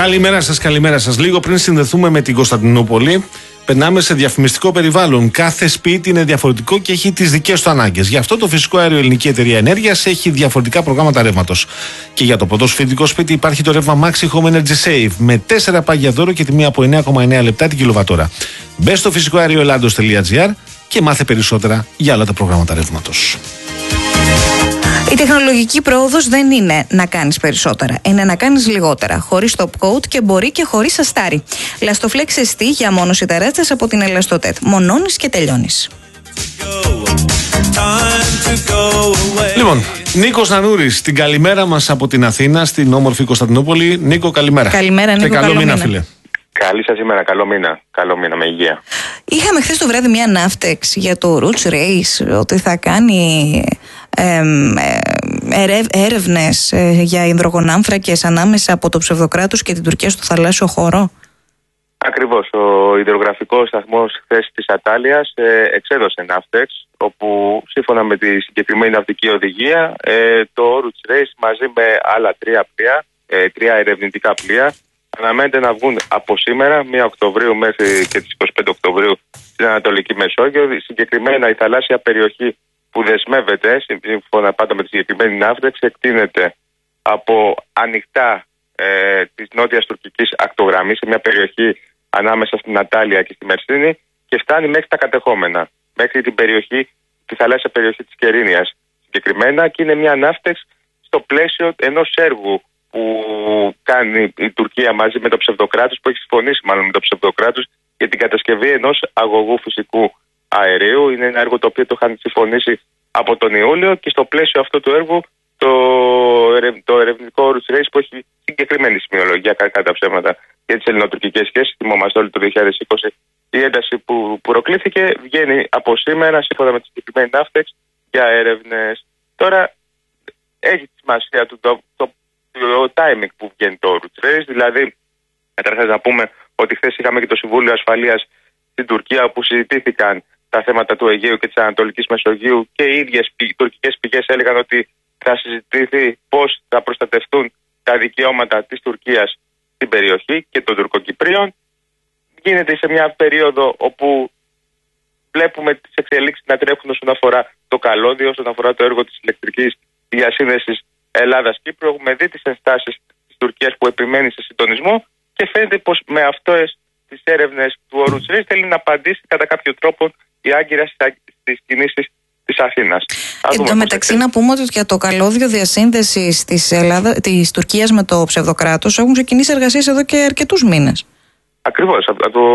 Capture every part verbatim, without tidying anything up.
Καλημέρα σας, καλημέρα σας. Λίγο πριν συνδεθούμε με την Κωνσταντινούπολη, περνάμε σε διαφημιστικό περιβάλλον. Κάθε σπίτι είναι διαφορετικό και έχει τις δικές του ανάγκες. Γι' αυτό το Φυσικό Αέριο Ελληνική Εταιρεία Ενέργειας έχει διαφορετικά προγράμματα ρεύματος. Και για το πρωτοσφαιρικό σπίτι υπάρχει το ρεύμα Maxi Home Energy Save με τέσσερα πάγια δώρο και τιμή από εννέα κόμμα εννέα λεπτά την κιλοβατόρα. Μπες στο φυσικό αέριο ελλάδος τελεία τζι άρ και μάθε περισσότερα για όλα τα προγράμματα ρεύματος. Η τεχνολογική πρόοδος δεν είναι να κάνεις περισσότερα, είναι να κάνεις λιγότερα, χωρίς top coat και μπορεί και χωρίς αστάρι. Lastoflex εστί για μόνωση ταράτσας από την Ελαστοτέτ. Μονώνεις και τελειώνεις. Λοιπόν, Νίκος Νανούρης, την καλημέρα μας από την Αθήνα, στην όμορφη Κωνσταντινούπολη. Νίκο, καλημέρα. Καλημέρα, Νίκο. Και καλό, καλό μήνα, μήνα, φίλε. Καλή σας ημέρα, καλό μήνα. Καλό μήνα, με υγεία. Είχαμε χθες το βράδυ μια ναύτεξ για το Roots Race, ότι θα κάνει ε, ε, έρευνες ε, για υδρογονάνθρακες ανάμεσα από το ψευδοκράτος και την Τουρκία στο θαλάσσιο χώρο. Ακριβώς. Ο υδρογραφικός σταθμός χθες της Ατάλειας ε, εξέδωσε ναύτεξ, όπου σύμφωνα με τη συγκεκριμένη ναυτική οδηγία ε, το Roots Race μαζί με άλλα τρία πλοία, ε, τρία ερευνητικά πλοία, αναμένεται να βγουν από σήμερα, πρώτη Οκτωβρίου μέχρι και τις είκοσι πέντε Οκτωβρίου στην Ανατολική Μεσόγειο. Συγκεκριμένα η θαλάσσια περιοχή που δεσμεύεται, σύμφωνα πάντα με τη συγκεκριμένη ναύτεξ, εκτείνεται από ανοιχτά ε, της νότιας τουρκικής ακτογραμμής σε μια περιοχή ανάμεσα στην Ατάλεια και στη Μερσίνη και φτάνει μέχρι τα κατεχόμενα, μέχρι την περιοχή, τη θαλάσσια περιοχή της Κερίνιας συγκεκριμένα, και είναι μια ναύτεξ στο πλαίσιο ενός έργου που κάνει η Τουρκία μαζί με το ψευδοκράτος, που έχει συμφωνήσει μάλλον με το ψευδοκράτος για την κατασκευή ενός αγωγού φυσικού αερίου. Είναι ένα έργο το οποίο το είχαν συμφωνήσει από τον Ιούλιο και στο πλαίσιο αυτού του έργου το, το ερευνητικό Roots Race, που έχει συγκεκριμένη σημειολογία κατά τα ψέματα για τις ελληνοτουρκικές σχέσεις, θυμόμαστε όλοι το δύο χιλιάδες είκοσι η ένταση που προκλήθηκε, βγαίνει από σήμερα σύμφωνα με τη συγκεκριμένη ναύτεξ για έρευνες. Τώρα έχει τη σημασία του το, το το timing που βγαίνει το Roots Race, δηλαδή καταρχάς να πούμε ότι χθες είχαμε και το Συμβούλιο Ασφαλείας στην Τουρκία, όπου συζητήθηκαν τα θέματα του Αιγαίου και της Ανατολικής Μεσογείου και οι ίδιες οι τουρκικές πηγές έλεγαν ότι θα συζητηθεί πώς θα προστατευτούν τα δικαιώματα της Τουρκίας στην περιοχή και των Τουρκοκυπρίων. Γίνεται σε μια περίοδο όπου βλέπουμε τις εξελίξεις να τρέχουν όσον αφορά το καλώδιο, όσον αφορά το έργο της ηλεκτρικής διασύνδεσης Ελλάδας-Κύπρου. Έχουμε δει τις ενστάσεις της Τουρκίας που επιμένει σε συντονισμό και φαίνεται πως με αυτές τις έρευνες του Roots Race θέλει να απαντήσει κατά κάποιο τρόπο η Άγκυρα στις κινήσεις της Αθήνας. Εν τω μεταξύ, να πούμε ότι για το καλώδιο διασύνδεσης της, Ελλάδα, της Τουρκίας με το ψευδοκράτος έχουν ξεκινήσει εργασίες εδώ και αρκετούς μήνες. Ακριβώς. Από, το,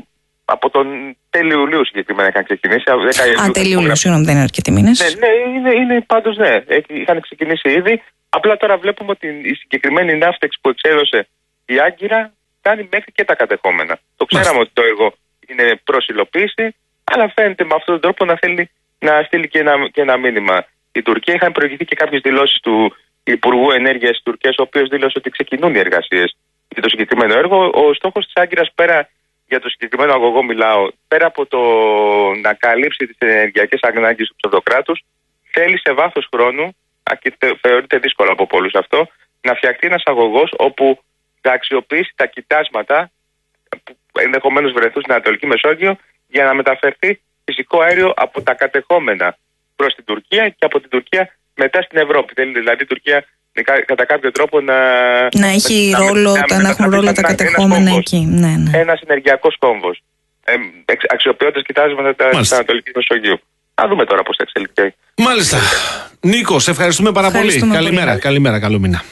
από τον τέλειο Ιουλίου συγκεκριμένα είχαν ξεκινήσει. Α, τέλειο Ιουλίου, συγγνώμη, δεν είναι αρκετοί μήνες. Ναι, ναι, είναι, είναι πάντως ναι. Είχαν ξεκινήσει ήδη. Απλά τώρα βλέπουμε ότι η συγκεκριμένη ναύτεξ που εξέδωσε η Άγκυρα κάνει μέχρι και τα κατεχόμενα. Το ξέραμε ότι το έργο είναι προς υλοποίηση, αλλά φαίνεται με αυτόν τον τρόπο να θέλει να στείλει και ένα, και ένα μήνυμα. Η Τουρκία, είχαν προηγηθεί και κάποιες δηλώσεις του Υπουργού Ενέργειας της Τουρκίας, ο οποίος δήλωσε ότι ξεκινούν οι εργασίες για το συγκεκριμένο έργο. Ο στόχος της Άγκυρας, πέρα για το συγκεκριμένο αγωγό μιλάω, πέρα από το να καλύψει τις ενεργειακές ανάγκες του ψευδοκράτους, θέλει σε βάθος χρόνου, και θεωρείται δύσκολο από πολλούς αυτό, να φτιαχτεί ένας αγωγός όπου θα αξιοποιήσει τα κοιτάσματα που ενδεχομένως βρεθούν στην Ανατολική Μεσόγειο για να μεταφερθεί φυσικό αέριο από τα κατεχόμενα προς την Τουρκία και από την Τουρκία μετά στην Ευρώπη. Θέλει δηλαδή η Τουρκία κατά κάποιο τρόπο να, να έχει να, ρόλο, να, να, να έχουν ρόλο τα κατεχόμενα εκεί. Ναι, ναι. Ένας ενεργειακός κόμβος, ε, αξιοποιώντας κοιτάσματα της Ανατολικής Μεσογείου. Να δούμε τώρα πώς θα εξελιχθεί. Μάλιστα. Νίκο, σε ευχαριστούμε πάρα ευχαριστούμε πολύ. πολύ. Καλημέρα, καλημέρα, καλό μήνα.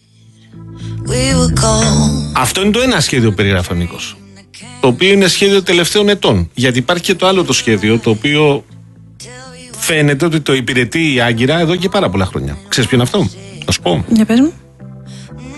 Αυτό είναι το ένα σχέδιο που περιγράφει ο Νίκος, το οποίο είναι σχέδιο τελευταίων ετών. Γιατί υπάρχει και το άλλο το σχέδιο, το οποίο φαίνεται ότι το υπηρετεί η Άγκυρα εδώ και πάρα πολλά χρόνια. Ξέρεις ποιο είναι αυτό? Θα σου πω. Για πες μου.